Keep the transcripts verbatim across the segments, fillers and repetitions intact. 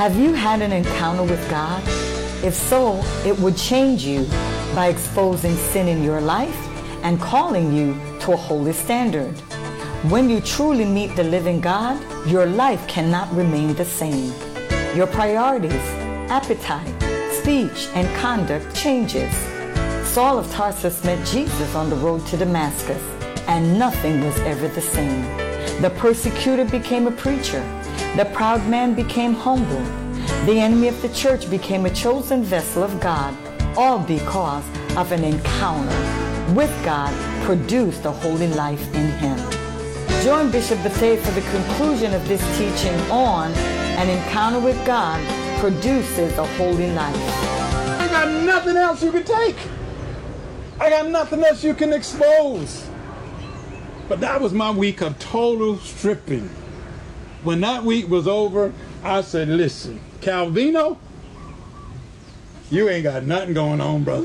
Have you had an encounter with God? If so, it would change you by exposing sin in your life and calling you to a holy standard. When you truly meet the living God, your life cannot remain the same. Your priorities, appetite, speech, and conduct changes. Saul of Tarsus met Jesus on the road to Damascus, and nothing was ever the same. The persecutor became a preacher. The proud man became humble. The enemy of the church became a chosen vessel of God, all because of an encounter with God produced a holy life in him. Join Bishop Bethea for the conclusion of this teaching on an encounter with God produces a holy life. I got nothing else you can take. I got nothing else you can expose. But that was my week of total stripping. When that week was over, I said, listen, Calvino, you ain't got nothing going on, brother.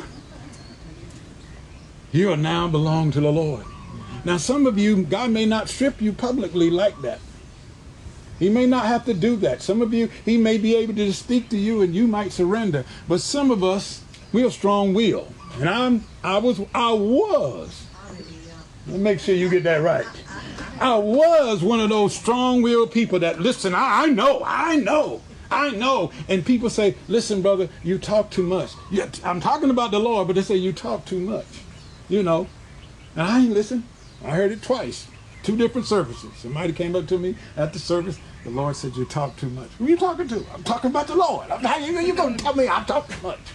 You are now belong to the Lord. Now, some of you, God may not strip you publicly like that. He may not have to do that. Some of you, he may be able to speak to you and you might surrender. But some of us, we're strong-willed. And I'm, I was, I was. Let me make sure you get that right. I was one of those strong-willed people that, listen, I, I know, I know, I know. And people say, listen, brother, you talk too much. Yeah, I'm talking about the Lord, but they say you talk too much. You know, and I ain't listen. I heard it twice, two different services. Somebody came up to me at the service. The Lord said, you talk too much. Who are you talking to? I'm talking about the Lord. I'm, how you going to tell me I talk too much?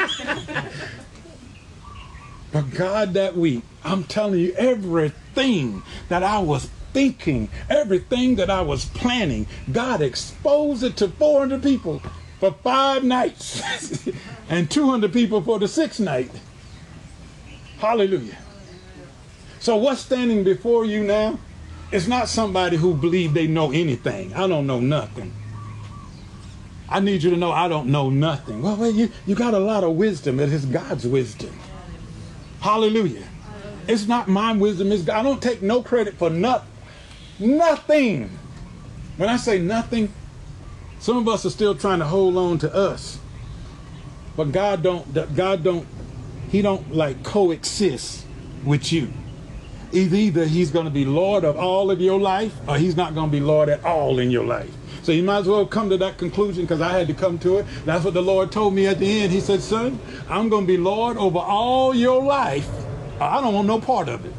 But God, that week, I'm telling you, everything that I was thinking, everything that I was planning, God exposed it to four hundred people for five nights and two hundred people for the sixth night. Hallelujah. So what's standing before you now is not somebody who believes they know anything. I don't know nothing. I need you to know I don't know nothing. Well, well you, you got a lot of wisdom. It is God's wisdom. Hallelujah. It's not my wisdom. It's God. I don't take no credit for nothing. Nothing. When I say nothing, some of us are still trying to hold on to us. But God don't, God don't, he don't like coexist with you. Either he's going to be Lord of all of your life or he's not going to be Lord at all in your life. So you might as well come to that conclusion because I had to come to it. That's what the Lord told me at the end. He said, son, I'm going to be Lord over all your life. I don't want no part of it.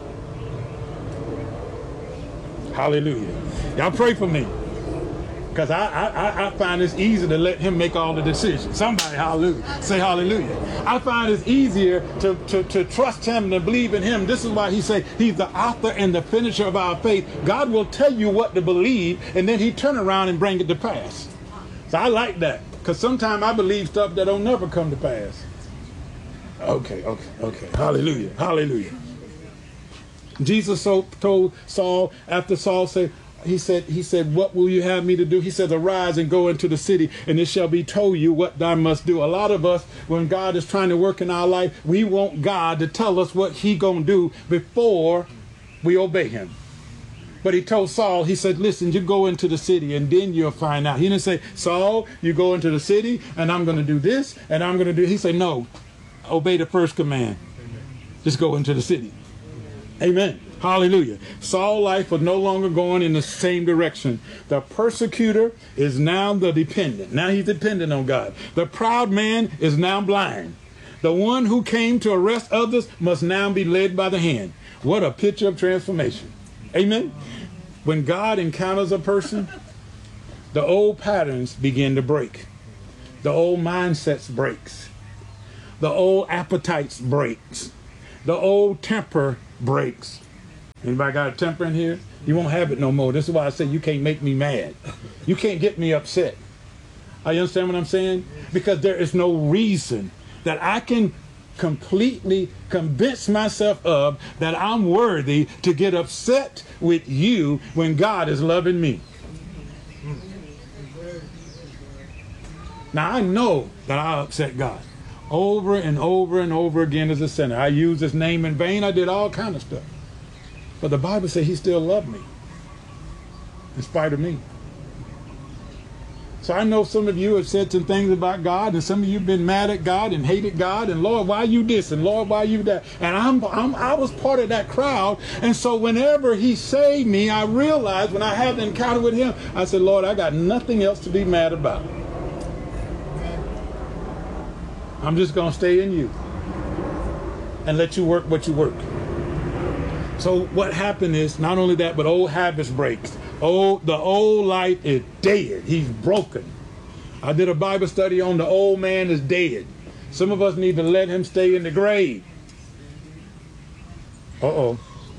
Hallelujah. Y'all pray for me. Because I, I, I find it's easy to let him make all the decisions. Somebody, hallelujah, say hallelujah. I find it's easier to, to, to trust him and to believe in him. This is why he say he's the author and the finisher of our faith. God will tell you what to believe, and then he turn around and bring it to pass. So I like that, because sometimes I believe stuff that don't never come to pass. Okay, okay, okay. Hallelujah, hallelujah. Jesus so told Saul, after Saul said, He said, he said, what will you have me to do? He said, arise and go into the city, and it shall be told you what thou must do. A lot of us, when God is trying to work in our life, we want God to tell us what he going to do before we obey him. But he told Saul, he said, listen, you go into the city and then you'll find out. He didn't say, Saul, you go into the city and I'm going to do this and I'm going to do. He said, no, obey the first command. Just go into the city. Amen. Hallelujah. Saul's life was no longer going in the same direction. The persecutor is now the dependent. Now he's dependent on God. The proud man is now blind. The one who came to arrest others must now be led by the hand. What a picture of transformation. Amen. When God encounters a person, the old patterns begin to break. The old mindsets breaks. The old appetites breaks. The old temper breaks. Anybody got a temper in here? You won't have it no more. This is why I say you can't make me mad. You can't get me upset. Are you understand what I'm saying? Because there is no reason that I can completely convince myself of that I'm worthy to get upset with you when God is loving me. Now I know that I upset God over and over and over again as a sinner. I used his name in vain. I did all kind of stuff. But the Bible says he still loved me in spite of me. So I know some of you have said some things about God, and some of you have been mad at God and hated God, and Lord, why you this, and Lord, why you that? And I'm, I'm I was part of that crowd. And so whenever he saved me, I realized when I had the encounter with him, I said, Lord, I got nothing else to be mad about. I'm just going to stay in you and let you work what you work. So what happened is, not only that, but old habits break. Old, the old life is dead. He's broken. I did a Bible study on the old man is dead. Some of us need to let him stay in the grave. Uh-oh.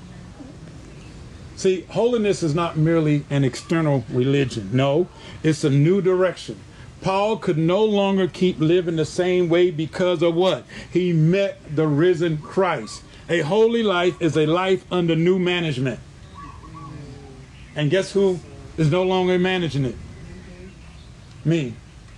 See, holiness is not merely an external religion. No, it's a new direction. Paul could no longer keep living the same way because of what? He met the risen Christ. A holy life is a life under new management. And guess who is no longer managing it? Me.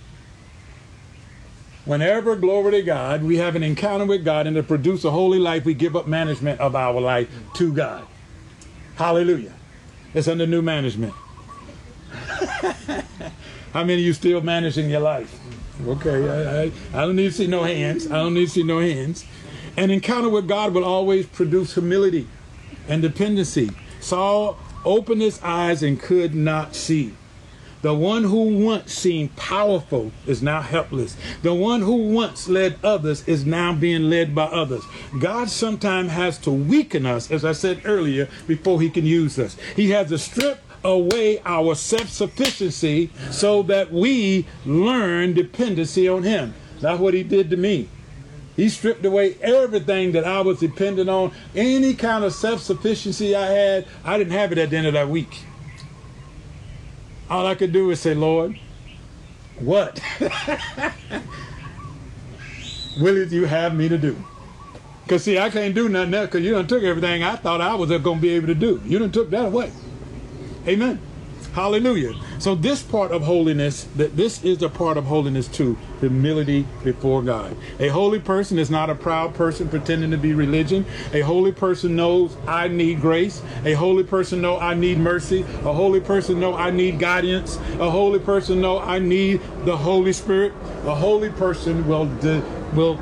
Whenever, glory to God, we have an encounter with God and to produce a holy life, we give up management of our life to God. Hallelujah. It's under new management. How many of you still managing your life? Okay, I, I, I don't need to see no hands. I don't need to see no hands. An encounter with God will always produce humility and dependency. Saul opened his eyes and could not see. The one who once seemed powerful is now helpless. The one who once led others is now being led by others. God sometimes has to weaken us, as I said earlier, before he can use us. He has to strip away our self-sufficiency so that we learn dependency on him. That's what he did to me. He stripped away everything that I was dependent on. Any kind of self-sufficiency I had, I didn't have it at the end of that week. All I could do is say, Lord, what will you have me to do? Because, see, I can't do nothing else because you done took everything I thought I was going to be able to do. You done took that away. Amen. Hallelujah. So this part of holiness, that this is a part of holiness too, humility before God. A holy person is not a proud person pretending to be religion. A holy person knows I need grace. A holy person knows I need mercy. A holy person knows I need guidance. A holy person knows I need the Holy Spirit. A holy person will, will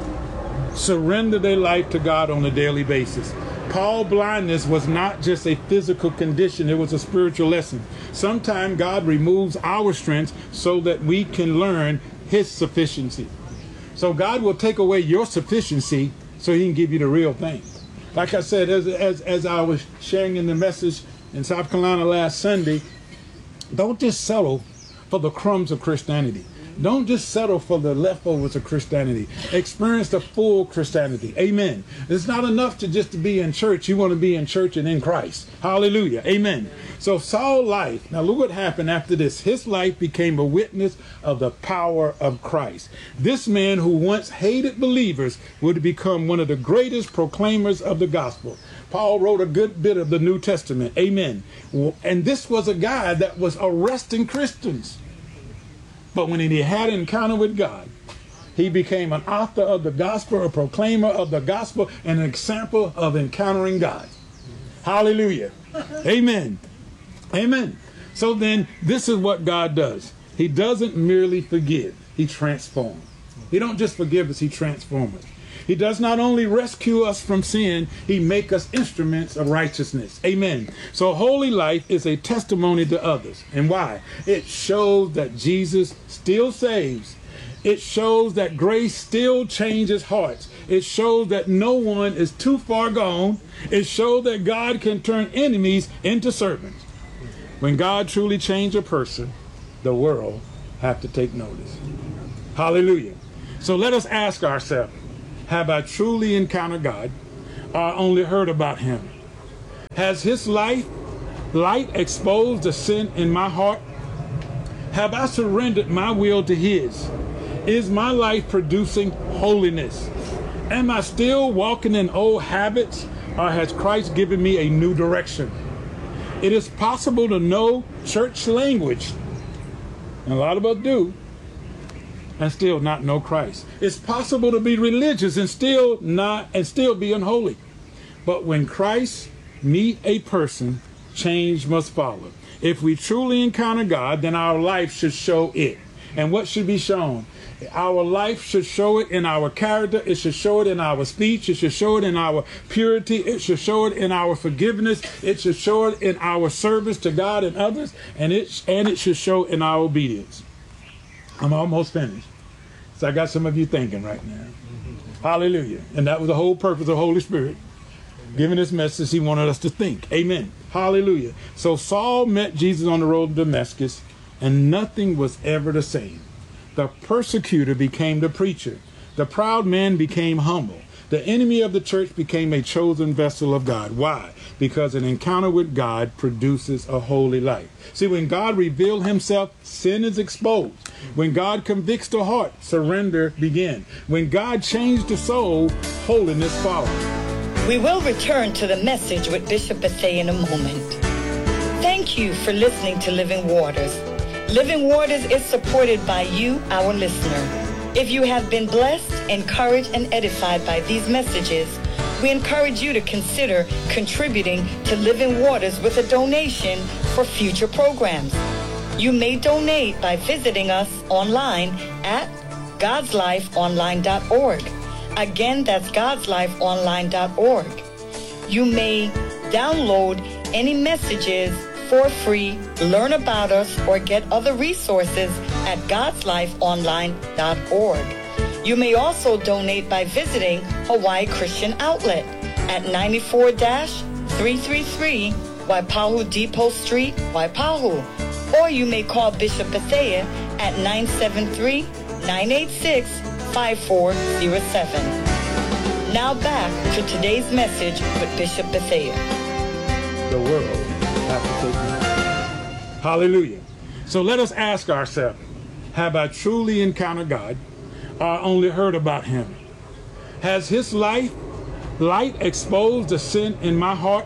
surrender their life to God on a daily basis. Paul's blindness was not just a physical condition, it was a spiritual lesson. Sometimes God removes our strength so that we can learn his sufficiency. So God will take away your sufficiency so he can give you the real thing. Like I said, as, as, as I was sharing in the message in South Carolina last Sunday, don't just settle for the crumbs of Christianity. Don't just settle for the leftovers of Christianity. Experience the full Christianity. Amen. It's not enough to just to be in church. You want to be in church and in Christ. Hallelujah. Amen. So Saul's life, now look what happened after this. His life became a witness of the power of Christ. This man who once hated believers would become one of the greatest proclaimers of the gospel. Paul wrote a good bit of the New Testament. Amen. And this was a guy that was arresting Christians. But when he had an encounter with God, he became an author of the gospel, a proclaimer of the gospel, and an example of encountering God. Hallelujah. Amen. Amen. So then, this is what God does. He doesn't merely forgive. He transforms. He don't just forgive us, he transforms us. He does not only rescue us from sin, he makes us instruments of righteousness. Amen. So holy life is a testimony to others. And why? It shows that Jesus still saves. It shows that grace still changes hearts. It shows that no one is too far gone. It shows that God can turn enemies into servants. When God truly changes a person, the world have to take notice. Hallelujah. So let us ask ourselves, have I truly encountered God or only heard about him? Has his life, light exposed the sin in my heart? Have I surrendered my will to his? Is my life producing holiness? Am I still walking in old habits, or has Christ given me a new direction? It is possible to know church language, and a lot of us do, and still not know Christ. It's possible to be religious and still not and still be unholy. But when Christ meet a person, change must follow. If we truly encounter God, then our life should show it. And what should be shown? Our life should show it in our character. It should show it in our speech. It should show it in our purity. It should show it in our forgiveness. It should show it in our service to God and others. And it, and it should show in our obedience. I'm almost finished. So I got some of you thinking right now. Hallelujah. And that was the whole purpose of the Holy Spirit. Giving this message, he wanted us to think. Amen. Hallelujah. So Saul met Jesus on the road to Damascus, and nothing was ever the same. The persecutor became the preacher. The proud man became humble. The enemy of the church became a chosen vessel of God. Why? Because an encounter with God produces a holy life. See, when God reveals himself, sin is exposed. When God convicts the heart, surrender begins. When God changed the soul, holiness follows. We will return to the message with Bishop Bethea in a moment. Thank you for listening to Living Waters. Living Waters is supported by you, our listener. If you have been blessed, encouraged, and edified by these messages, we encourage you to consider contributing to Living Waters with a donation for future programs. You may donate by visiting us online at gods life online dot org. Again, that's gods life online dot org. You may download any messages for free, learn about us, or get other resources at gods life online dot org. You may also donate by visiting Hawaii Christian Outlet at ninety-four three thirty-three Waipahu Depot Street, Waipahu. Or you may call Bishop Bethea at nine seven three, nine eight six, five four zero seven. Now back to today's message with Bishop Bethea. The world has to take me. Hallelujah. So let us ask ourselves, have I truly encountered God or only heard about him? Has his life, light exposed the sin in my heart?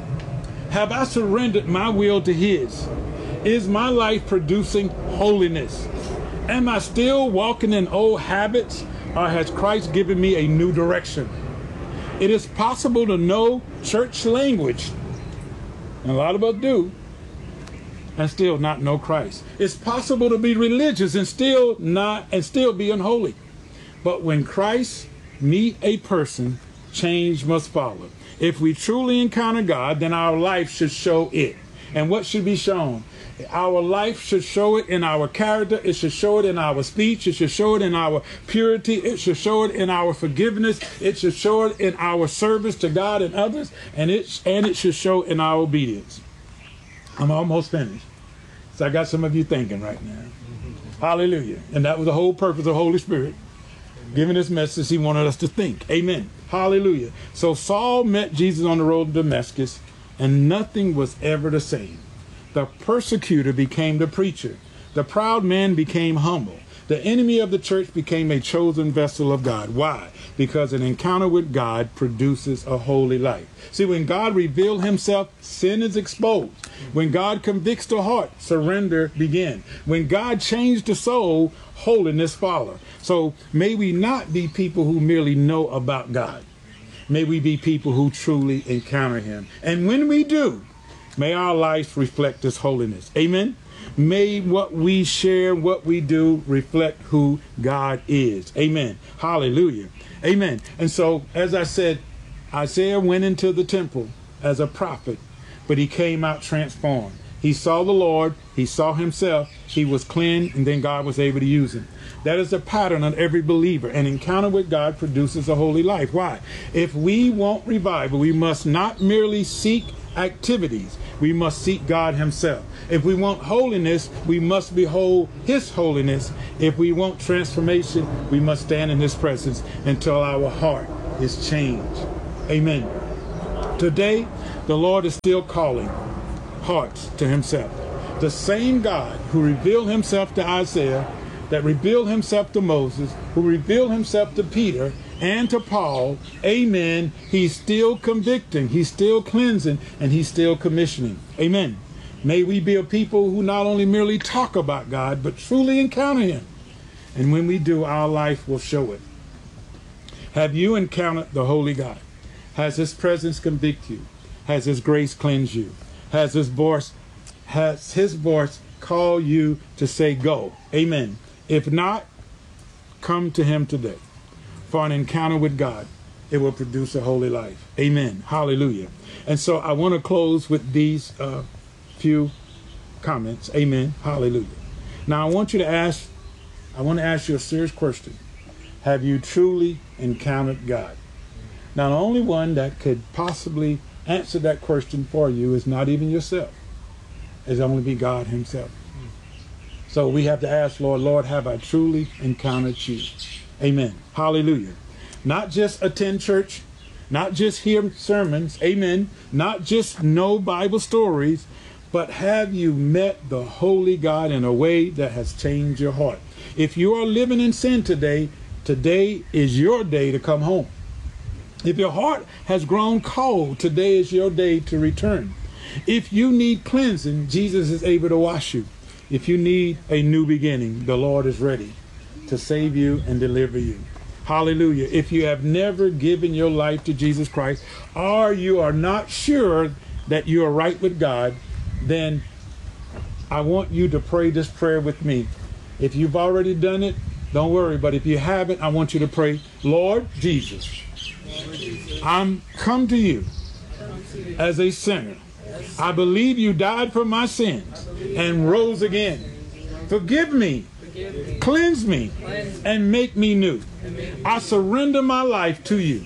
Have I surrendered my will to his? Is my life producing holiness? Am I still walking in old habits, or has Christ given me a new direction? It is possible to know church language, and a lot of us do, and still not know Christ. It's possible to be religious and still not and still be unholy. But when Christ meet a person, change must follow. If we truly encounter God, then our life should show it. And what should be shown? Our life should show it in our character. It should show it in our speech. It should show it in our purity. It should show it in our forgiveness. It should show it in our service to God and others. And it, and it should show in our obedience. I'm almost finished. So I got some of you thinking right now. Hallelujah. And that was the whole purpose of the Holy Spirit. Giving this message, he wanted us to think. Amen. Hallelujah. So Saul met Jesus on the road to Damascus, and nothing was ever the same. The persecutor became the preacher. The proud man became humble. The enemy of the church became a chosen vessel of God. Why? Because an encounter with God produces a holy life. See, when God reveals himself, sin is exposed. When God convicts the heart, surrender begins. When God changed the soul, holiness follows. So may we not be people who merely know about God. May we be people who truly encounter him. And when we do, may our life reflect his holiness. Amen. May what we share, what we do, reflect who God is. Amen. Hallelujah. Amen. And so, as I said, Isaiah went into the temple as a prophet, but he came out transformed. He saw the Lord, he saw himself, he was cleansed, and then God was able to use him. That is the pattern of every believer. An encounter with God produces a holy life. Why? If we want revival, we must not merely seek activities. We must seek God himself. If we want holiness, we must behold his holiness. If we want transformation, we must stand in his presence until our heart is changed. Amen. Today, the Lord is still calling hearts to himself. The same God who revealed himself to Isaiah, that revealed himself to Moses, who revealed himself to Peter and to Paul, amen, he's still convicting, he's still cleansing, and he's still commissioning. Amen. May we be a people who not only merely talk about God, but truly encounter him. And when we do, our life will show it. Have you encountered the Holy God? Has his presence convict you? Has his grace cleanse you? Has his voice has his voice call you to say go. Amen. If not, come to him today for an encounter with God. It will produce a holy life. Amen. Hallelujah. And so I want to close with these uh, few comments. Amen. Hallelujah. Now I want you to ask, I want to ask you a serious question. Have you truly encountered God? Now the only one that could possibly answer that question for you is not even yourself. It's only be God himself. So we have to ask, Lord, Lord, have I truly encountered you? Amen. Hallelujah. Not just attend church, not just hear sermons, amen, not just know Bible stories, but have you met the holy God in a way that has changed your heart? If you are living in sin today, today is your day to come home. If your heart has grown cold, today is your day to return. If you need cleansing, Jesus is able to wash you. If you need a new beginning, the Lord is ready to save you and deliver you. Hallelujah. If you have never given your life to Jesus Christ, or you are not sure that you are right with God, then I want you to pray this prayer with me. If you've already done it, don't worry. But if you haven't, I want you to pray, Lord Jesus, I'm come to you as a sinner. I believe you died for my sins and rose again. Forgive me, cleanse me, and make me new. I surrender my life to you.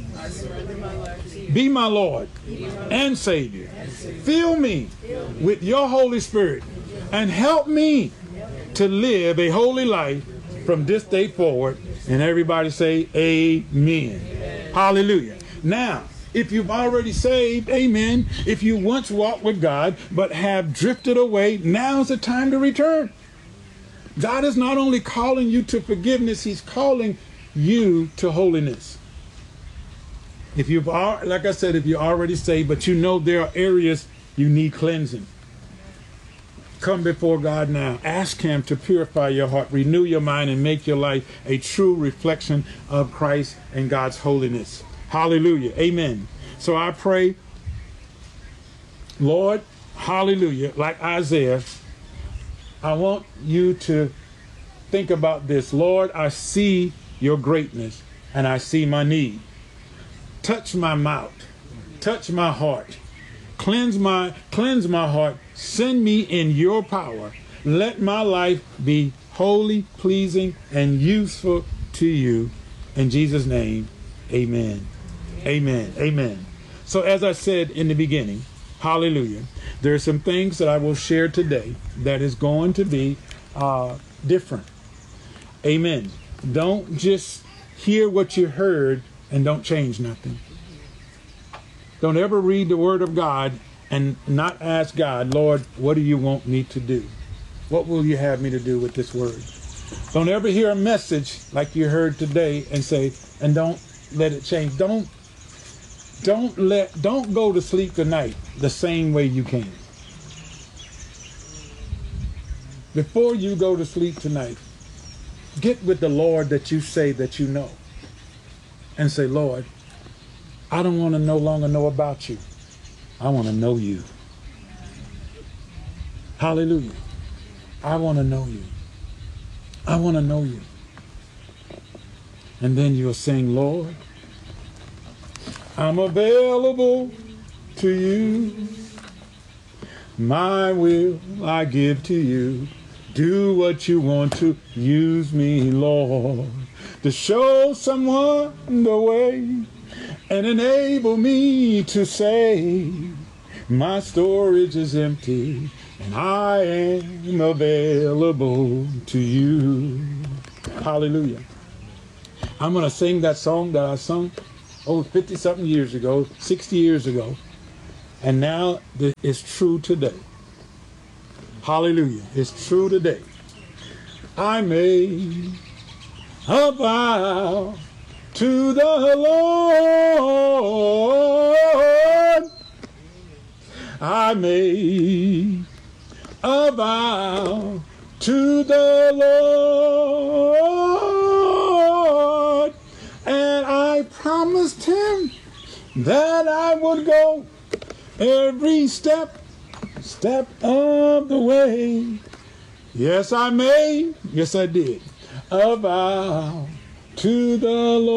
Be my Lord and Savior. Fill me with your Holy Spirit and help me to live a holy life from this day forward. And everybody say amen. Hallelujah. Now, if you've already saved, amen, if you once walked with God but have drifted away, now's the time to return. God is not only calling you to forgiveness, he's calling you to holiness. If you've, like I said, if you're already saved, but you know there are areas you need cleansing, come before God now. Ask him to purify your heart, renew your mind, and make your life a true reflection of Christ and God's holiness. Hallelujah. Amen. So I pray, Lord, hallelujah, like Isaiah, I want you to think about this. Lord, I see your greatness and I see my need. Touch my mouth. Touch my heart. Cleanse my, cleanse my heart. Send me in your power. Let my life be holy, pleasing, and useful to you. In Jesus' name, amen. Amen. Amen. So as I said in the beginning, hallelujah, there are some things that I will share today that is going to be uh, different. Amen. Don't just hear what you heard and don't change nothing. Don't ever read the Word of God and not ask God, Lord, what do you want me to do? What will you have me to do with this word? Don't ever hear a message like you heard today and say, and don't let it change. Don't Don't let, don't go to sleep tonight the same way you came. Before you go to sleep tonight, get with the Lord that you say that you know. And say, Lord, I don't want to no longer know about you. I want to know you. Hallelujah. I want to know you. I want to know you. And then you'll sing, Lord, I'm available to you. My will I give to you. Do what you want to. Use me, Lord, to show someone the way and enable me to say, my storage is empty and I am available to you. Hallelujah. I'm going to sing that song that I sung over fifty something years ago, sixty years ago, and now it's true today. Hallelujah. It's true today. I made a vow to the Lord. I made a vow to the Lord, and I promised him that I would go every step step of the way. Yes, I made, yes, I did, a vow to the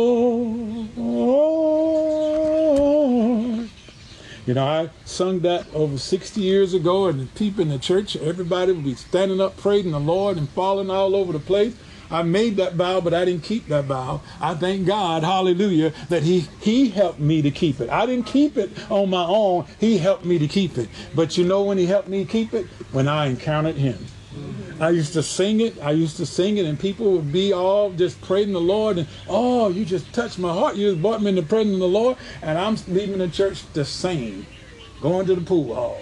Lord. You know, I sung that over sixty years ago, and the people in the church, everybody would be standing up praising the Lord and falling all over the place. I made that vow, but I didn't keep that vow. I thank God, hallelujah, that he, he helped me to keep it. I didn't keep it on my own. He helped me to keep it. But you know when he helped me keep it? When I encountered him. I used to sing it. I used to sing it, and people would be all just praising the Lord. And, oh, you just touched my heart. You just brought me in the presence of the Lord. And I'm leaving the church the same, going to the pool hall.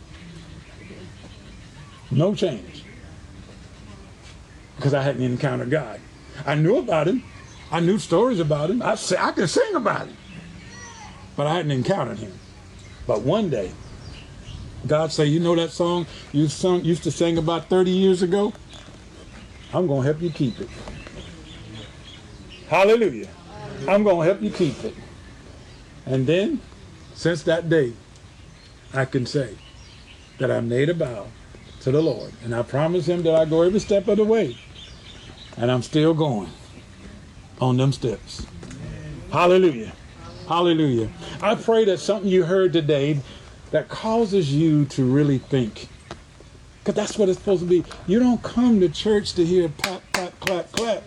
No change. Because I hadn't encountered God. I knew about him. I knew stories about him. I, I could sing about him. But I hadn't encountered him. But one day, God say, you know that song you sung, used to sing about thirty years ago? I'm going to help you keep it. Hallelujah. I'm going to help you keep it. And then, since that day, I can say that I made a vow to the Lord. And I promised him that I go every step of the way. And I'm still going on them steps. Hallelujah. Hallelujah. I pray that something you heard today that causes you to really think. Because that's what it's supposed to be. You don't come to church to hear pat, pat, clap, clap.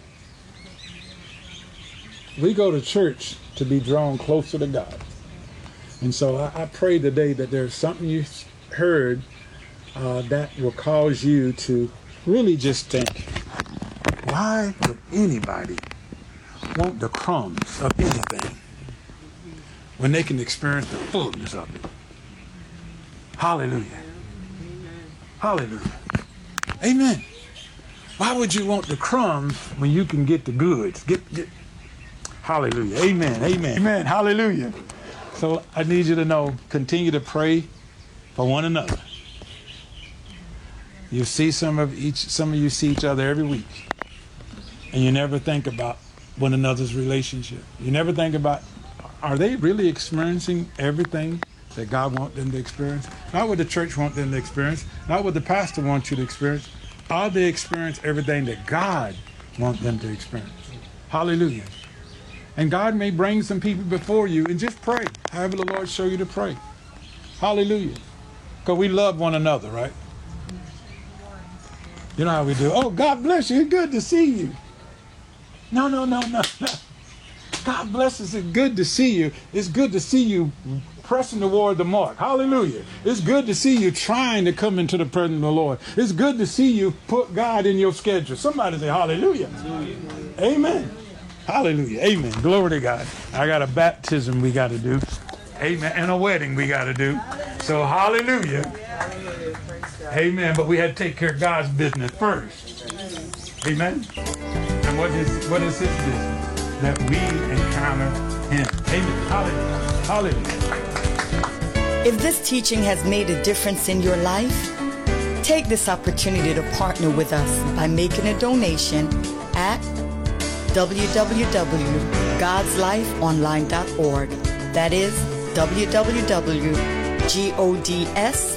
We go to church to be drawn closer to God. And so I, I pray today that there's something you heard uh, that will cause you to really just think, why would anybody want the crumbs of anything when they can experience the fullness of it? Hallelujah. Hallelujah. Amen. Why would you want the crumbs when you can get the goods? Get, get. Hallelujah. Amen. Amen. Amen. Hallelujah. So I need you to know, continue to pray for one another. You see some of each, some of you see each other every week, and you never think about one another's relationship. You never think about, are they really experiencing everything that God wants them to experience? Not what the church wants them to experience, not what the pastor wants you to experience. Are they experience everything that God wants them to experience? Hallelujah. And God may bring some people before you, and just pray. However the Lord show you to pray. Hallelujah. Because we love one another, right? You know how we do. Oh, God bless you. It's good to see you. No, no, no, no, no. God bless us. It's good to see you. It's good to see you pressing toward the mark. Hallelujah. It's good to see you trying to come into the presence of the Lord. It's good to see you put God in your schedule. Somebody say hallelujah. Amen. Hallelujah. Amen. Glory to God. I got a baptism we got to do. Amen. And a wedding we got to do. So hallelujah. Amen. But we had to take care of God's business first. Amen. And what is what is his business? That we encounter him. Amen. Hallelujah. Hallelujah. If this teaching has made a difference in your life, take this opportunity to partner with us by making a donation at w w w dot gods life online dot org. That is w w w dot gods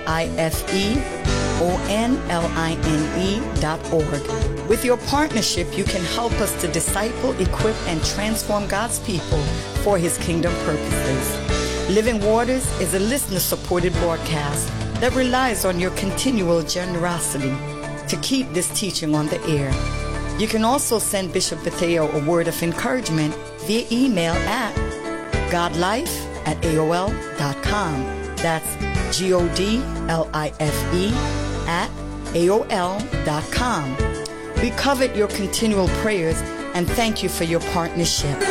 life dot org. With your partnership, you can help us to disciple, equip, and transform God's people for his kingdom purposes. Living Waters is a listener-supported broadcast that relies on your continual generosity to keep this teaching on the air. You can also send Bishop Betheo a word of encouragement via email at godlife at a o l dot com. That's G O D L I F E at A O L dot com. We covet your continual prayers and thank you for your partnership.